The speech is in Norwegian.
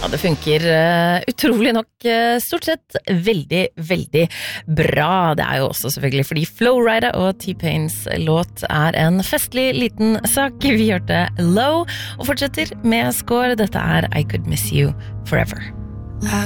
Ja, det funker utrolig nok stort sett veldig, veldig bra. Det jo også selvfølgelig fordi Flowrider og T-Pains låt en festlig liten sak. Vi hørte Low og fortsetter med Score. Dette I Could Miss You Forever.